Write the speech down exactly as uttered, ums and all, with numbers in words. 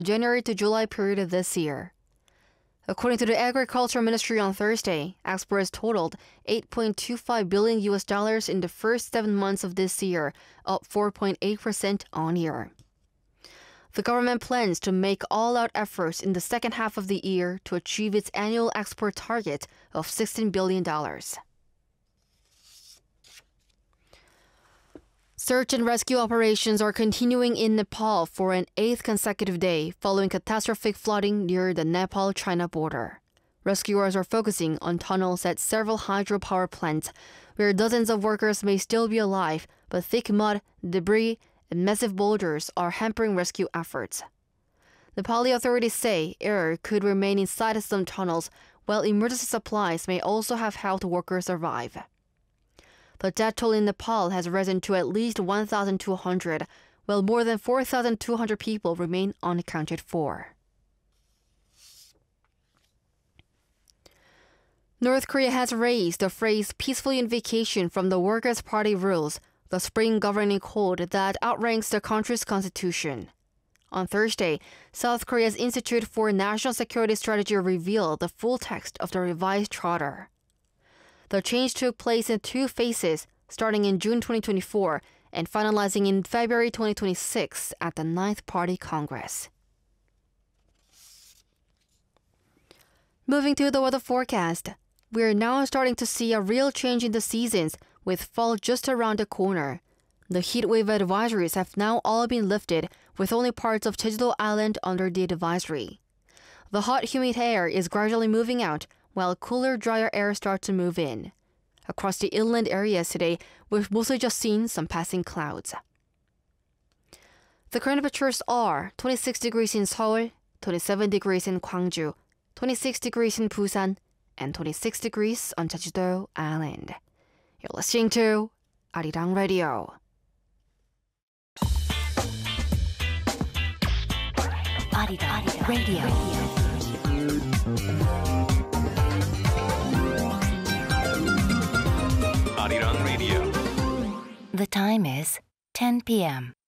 January to July period this year. According to the Agriculture Ministry on Thursday, exports totaled eight point two five billion U S dollars in the first seven months of this year, up four point eight percent on year. The government plans to make all-out efforts in the second half of the year to achieve its annual export target of sixteen billion dollars. Search and rescue operations are continuing in Nepal for an eighth consecutive day following catastrophic flooding near the Nepal-China border. Rescuers are focusing on tunnels at several hydropower plants where dozens of workers may still be alive, but thick mud, debris, and massive boulders are hampering rescue efforts. Nepali authorities say air could remain inside some tunnels, while emergency supplies may also have helped workers survive. The death toll in Nepal has risen to at least one thousand two hundred, while more than four thousand two hundred people remain unaccounted for. North Korea has raised the phrase peaceful unification from the Workers' Party rules, the spring governing code that outranks the country's constitution. On Thursday, South Korea's Institute for National Security Strategy revealed the full text of the revised charter. The change took place in two phases, starting in June twenty twenty-four and finalizing in February twenty twenty-six at the Ninth Party Congress. Moving to the weather forecast, we are now starting to see a real change in the seasons, with fall just around the corner. The heatwave advisories have now all been lifted, with only parts of Jeju-do Island under the advisory. The hot, humid air is gradually moving out, while cooler, drier air starts to move in. Across the inland areas today, we've mostly just seen some passing clouds. The current temperatures are twenty-six degrees in Seoul, twenty-seven degrees in Gwangju, twenty-six degrees in Busan, and twenty-six degrees on Jeju-do Island. You're listening to Arirang Radio. Arirang Radio. Arirang Radio. The time is ten p m